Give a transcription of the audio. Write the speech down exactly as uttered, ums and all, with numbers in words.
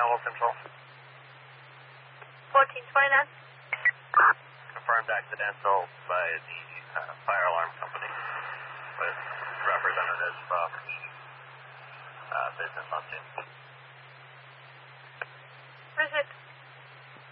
Commonwealth Control. fourteen twenty-nine. Confirmed accidental by the uh, fire alarm company with representative from the uh, business on scene. Where's it?